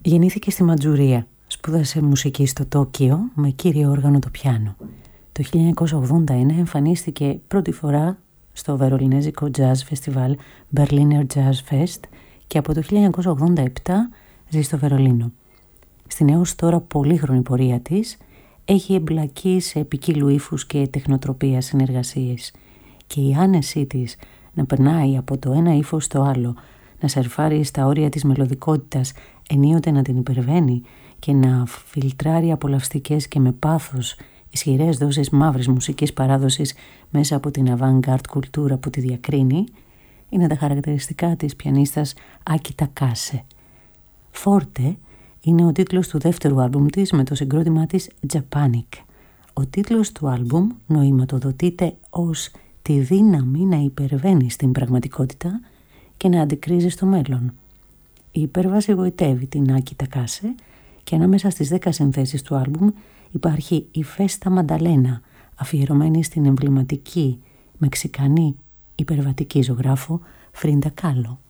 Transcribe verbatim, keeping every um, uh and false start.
Γεννήθηκε στη Μαντζουρία. Σπούδασε μουσική στο Τόκιο με κύριο όργανο το πιάνο. Το χίλια εννιακόσια ογδόντα ένα εμφανίστηκε πρώτη φορά στο βερολινέζικο jazz festival Berliner Jazz Fest και από το χίλια εννιακόσια ογδόντα επτά ζει στο Βερολίνο. Στην έως τώρα πολύχρονη πορεία της έχει εμπλακεί σε ποικίλου ύφους και τεχνοτροπία συνεργασίες και η άνεσή της να περνάει από το ένα ύφος στο άλλο, να σερφάρει στα όρια της μελωδικότητας, ενίοτε να την υπερβαίνει και να φιλτράρει απολαυστικές και με πάθος ισχυρές δόσεις μαύρης μουσικής παράδοσης μέσα από την avant-garde κουλτούρα που τη διακρίνει, είναι τα χαρακτηριστικά της πιανίστας Άκη Τακάσε. Φόρτε είναι ο τίτλος του δεύτερου άλμπουμ της με το συγκρότημά της Japanik. Ο τίτλος του άλμπουμ νοηματοδοτείται ως τη δύναμη να υπερβαίνει στην πραγματικότητα και να αντικρίζει στο μέλλον. Η υπέρβαση γοητεύει την Άκη Τακάσε και ανάμεσα στις δέκα συνθέσεις του άλμπουμ υπάρχει η Φέστα Μανταλένα, αφιερωμένη στην εμβληματική μεξικανή υπερβατική ζωγράφο Φρίντα Κάλο.